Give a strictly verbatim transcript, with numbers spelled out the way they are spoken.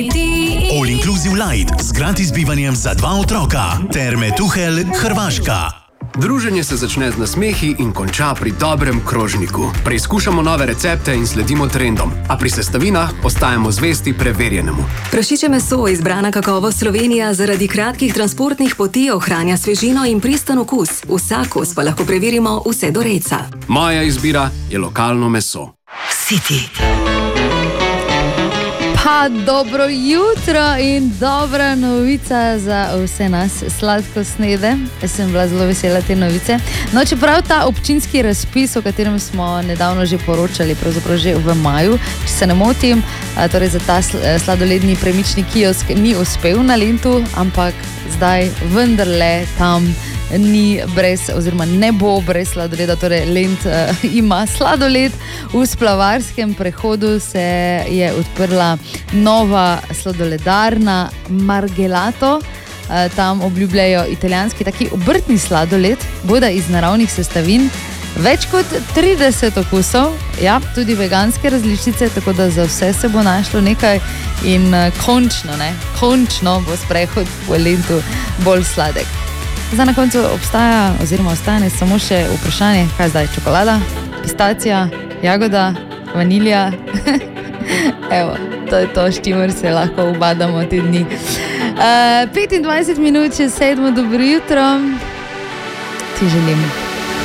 All Inclusive Light z gratis bivanjem za dva otroka. Terme Tuhel, Hrvaška. Druženje se začne z nasmehi in konča pri dobrem krožniku. Preizkušamo nove recepte in sledimo trendom, a pri sestavinah ostajamo zvesti preverjenemu. Prašiče meso, izbrana kakovost Slovenija, zaradi kratkih transportnih poti ohranja svežino in pristen okus. Vsak kos pa lahko preverimo vse do reca. Moja izbira je lokalno meso. City. Pa dobro jutro in dobra novica za vse nas sladkosnede. Jaz sem bila zelo vesela te novice. No, čeprav ta občinski razpis, o katerem smo nedavno že poročali, pravzaprav že v maju, če se ne motim, torej za ta sladoledni premični kiosk ni uspel na Lentu, ampak zdaj vendarle tam ni brez, oziroma ne bo brez sladoleda, torej Lent uh, ima sladoled. V Splavarskem prehodu se je odprla nova sladoledarna Margelato. Uh, tam obljubljajo italijanski taki obrtni sladoled, bojda iz naravnih sestavin. Več kot trideset okusov, ja, tudi veganske različice, tako da za vse se bo našlo nekaj in uh, končno, ne, končno bo sprehod po Lentu bolj sladek. Zdaj na koncu obstaja, oziroma ostane samo še vprašanje, kaj zdaj, čokolada, pistacija, jagoda, vanilija. Evo, to je to, s čimer se lahko ubadamo te dni. Uh, petindvajset minut čez sedmo, dobro jutro. Ti želim